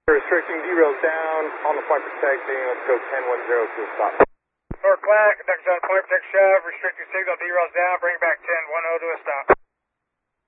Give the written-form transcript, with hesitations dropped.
Restricting derails down on the flight protecting. Let's go 1010 to a stop. North Clark, conduct on flight protect shove, restricting signal, derails down, bring back 1010 to a stop.